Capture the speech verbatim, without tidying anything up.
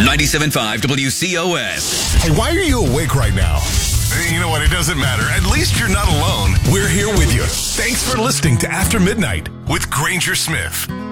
ninety-seven point five W C O S. Hey, why are you awake right now? You know what? It doesn't matter. At least you're not alone. We're here with you. Thanks for listening to After Midnight with Granger Smith.